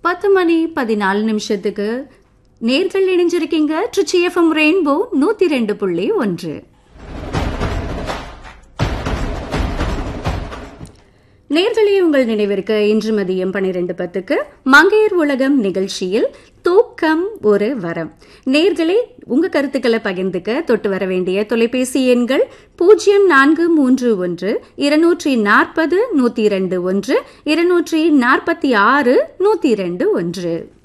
10:14 நேர்கள் இணைஞ்சிருக்கீங்க Trichy FM rainbow 102.1. நேர்களே, உங்கள் நினைவிற்கு இன்று மதியம் 12:10 மங்கையர் உலகம் நிகழ்ச்சியில் தூக்கம் ஒரு வரம். நேர்களே, உங்க கருத்துக்களை பகிர்ந்துக்க தொட்டு வர வேண்டிய தொலைபேசி எண்கள் 0431 240 102 1 246 102 1.